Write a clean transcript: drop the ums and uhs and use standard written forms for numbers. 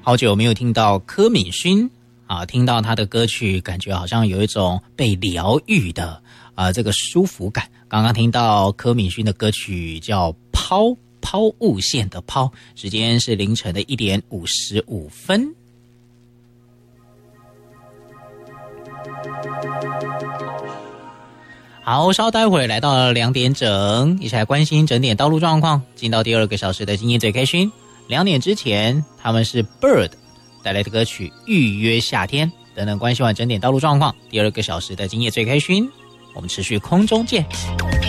好久没有听到柯敏勋啊，听到他的歌曲，感觉好像有一种被疗愈的这个舒服感。刚刚听到柯敏勋的歌曲叫抛物线的抛，时间是凌晨的1点55分。好，稍待会来到了2点整，一起来关心整点道路状况。进到第2个小时的今夜最开心。2点之前，他们是 Bird 带来的歌曲《预约夏天》等等，关心完整点道路状况。第2个小时的今夜最开心，我们持续空中见。